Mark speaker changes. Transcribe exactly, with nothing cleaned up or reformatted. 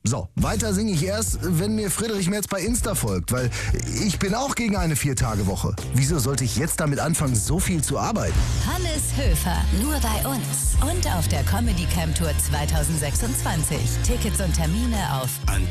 Speaker 1: So, weiter singe ich erst, wenn mir Friedrich Merz bei Insta folgt, weil ich bin auch gegen eine Vier-Tage-Woche. Wieso sollte ich jetzt damit anfangen, so viel zu arbeiten?
Speaker 2: Hannes Höfer, nur bei uns und auf der Comedy Camp Tour zwanzig sechsundzwanzig. Tickets und Termine auf